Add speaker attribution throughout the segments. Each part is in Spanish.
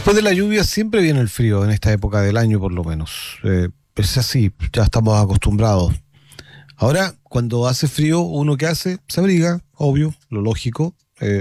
Speaker 1: Después de la lluvia siempre viene el frío en esta época del año, por lo menos. Es así, ya estamos acostumbrados. Ahora, cuando hace frío, ¿uno qué hace? Se abriga, obvio, lo lógico.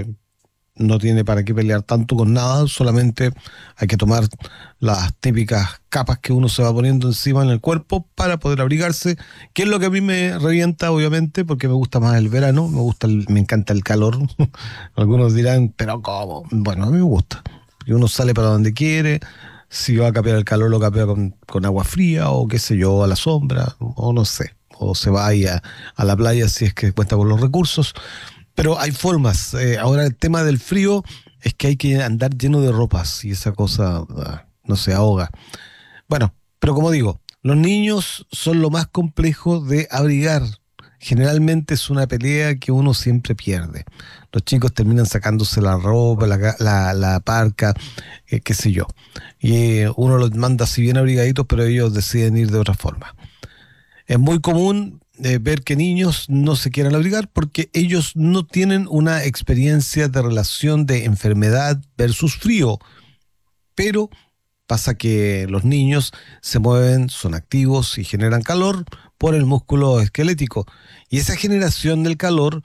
Speaker 1: No tiene para qué pelear tanto con nada, solamente hay que tomar las típicas capas que uno se va poniendo encima en el cuerpo para poder abrigarse, que es lo que a mí me revienta, obviamente, porque me gusta más el verano, me encanta el calor. Algunos dirán, pero ¿cómo? Bueno, a mí me gusta. Y uno sale para donde quiere, si va a capear el calor lo capea con agua fría o qué sé yo, a la sombra, o no sé, o se va ahí a la playa si es que cuenta con los recursos. Pero hay formas. Ahora el tema del frío es que hay que andar lleno de ropas y esa cosa no se ahoga. Bueno, pero como digo, los niños son lo más complejo de abrigar. Generalmente es una pelea que uno siempre pierde. Los chicos terminan sacándose la ropa, la parca, qué sé yo. Y uno los manda así bien abrigaditos, pero ellos deciden ir de otra forma. Es muy común ver que niños no se quieran abrigar porque ellos no tienen una experiencia de relación de enfermedad versus frío. Pero pasa que los niños se mueven, son activos y generan calor por el músculo esquelético. Y esa generación del calor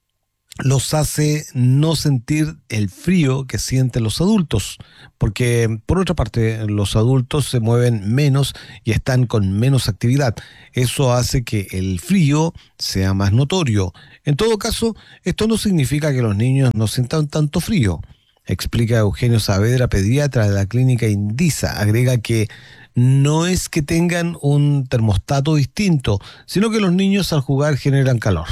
Speaker 1: los hace no sentir el frío que sienten los adultos, porque por otra parte los adultos se mueven menos y están con menos actividad. Eso hace que el frío sea más notorio. En todo caso, esto no significa que los niños no sientan tanto frío, explica Eugenio Saavedra, pediatra de la clínica Indisa. Agrega que no es que tengan un termostato distinto, sino que los niños al jugar generan calor.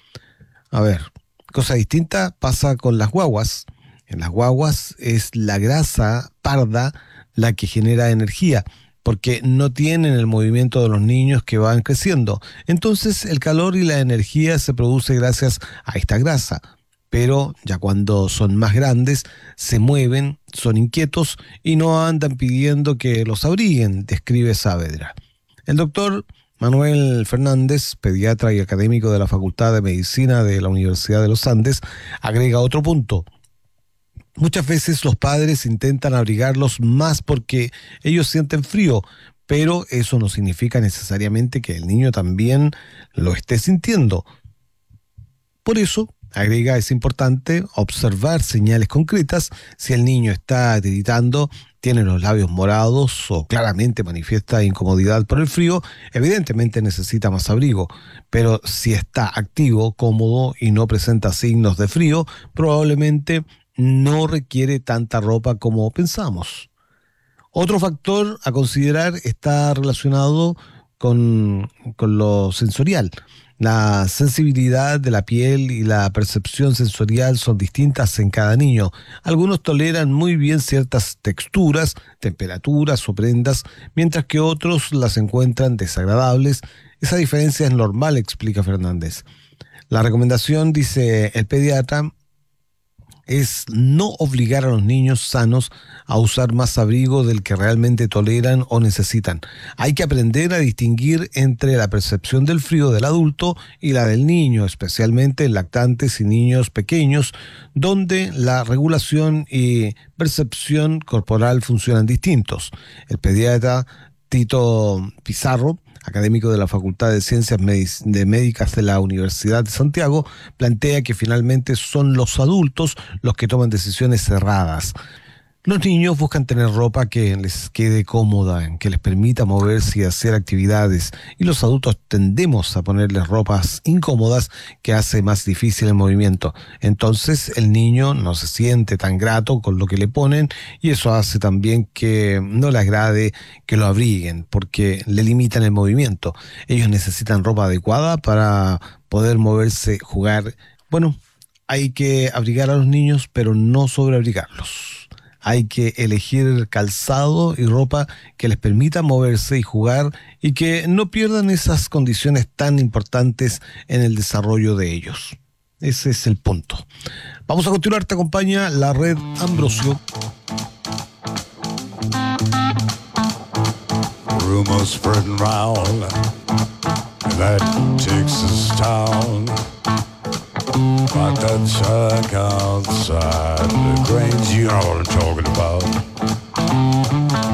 Speaker 1: A ver, cosa distinta pasa con las guaguas. En las guaguas es la grasa parda la que genera energía, porque no tienen el movimiento de los niños que van creciendo. Entonces el calor y la energía se produce gracias a esta grasa. Pero ya cuando son más grandes, se mueven, son inquietos y no andan pidiendo que los abriguen, describe Saavedra. El doctor Manuel Fernández, pediatra y académico de la Facultad de Medicina de la Universidad de los Andes, agrega otro punto. Muchas veces los padres intentan abrigarlos más porque ellos sienten frío, pero eso no significa necesariamente que el niño también lo esté sintiendo. Por eso, agrega, es importante observar señales concretas. Si el niño está tiritando, tiene los labios morados o claramente manifiesta incomodidad por el frío, evidentemente necesita más abrigo. Pero si está activo, cómodo y no presenta signos de frío, probablemente no requiere tanta ropa como pensamos. Otro factor a considerar está relacionado con lo sensorial. La sensibilidad de la piel y la percepción sensorial son distintas en cada niño. Algunos toleran muy bien ciertas texturas, temperaturas o prendas, mientras que otros las encuentran desagradables. Esa diferencia es normal, explica Fernández. La recomendación, dice el pediatra, es no obligar a los niños sanos a usar más abrigo del que realmente toleran o necesitan. Hay que aprender a distinguir entre la percepción del frío del adulto y la del niño, especialmente en lactantes y niños pequeños, donde la regulación y percepción corporal funcionan distintos. El pediatra Tito Pizarro, académico de la Facultad de Ciencias Médicas de la Universidad de Santiago, plantea que finalmente son los adultos los que toman decisiones cerradas. Los niños buscan tener ropa que les quede cómoda, que les permita moverse y hacer actividades, y los adultos tendemos a ponerles ropas incómodas que hace más difícil el movimiento. Entonces el niño no se siente tan grato con lo que le ponen y eso hace también que no le agrade que lo abriguen porque le limitan el movimiento. Ellos necesitan ropa adecuada para poder moverse, jugar. Bueno, hay que abrigar a los niños, pero no sobreabrigarlos. Hay que elegir calzado y ropa que les permita moverse y jugar y que no pierdan esas condiciones tan importantes en el desarrollo de ellos. Ese es el punto. Vamos a continuar, te acompaña la red Ambrosio.
Speaker 2: Rumors spreading round that Texas town. About that shack outside the Grange, you know what I'm talking about.